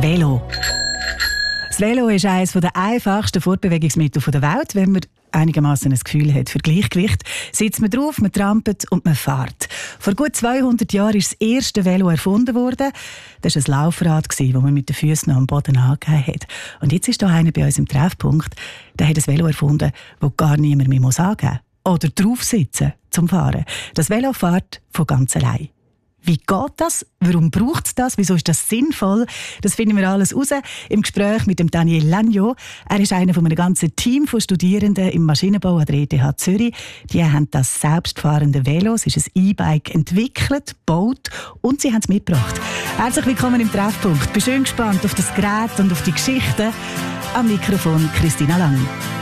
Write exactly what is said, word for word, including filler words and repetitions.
Velo. Das Velo ist eines der einfachsten Fortbewegungsmittel der Welt, wenn man einigermaßen ein Gefühl hat für Gleichgewicht. Sitzt man drauf, man trampelt und man fährt. Vor gut zweihundert Jahren ist das erste Velo erfunden worden. Das war ein Laufrad, das man mit den Füßen noch am Boden angegeben hat. Und jetzt ist da einer bei uns im Treffpunkt, der hat ein Velo erfunden, das gar niemand mehr angeben muss. Oder drauf sitzen zum Fahren. Das Velo fährt von ganz allein. Wie geht das? Warum braucht es das? Wieso ist das sinnvoll? Das finden wir alles raus im Gespräch mit dem Daniel Lagno. Er ist einer von einem ganzen Team von Studierenden im Maschinenbau an der E T H Zürich. Die haben das selbstfahrende Velo, es ist ein E-Bike, entwickelt, gebaut und sie haben es mitgebracht. Herzlich willkommen im Treffpunkt. Ich bin schön gespannt auf das Gerät und auf die Geschichte. Am Mikrofon Christina Lang.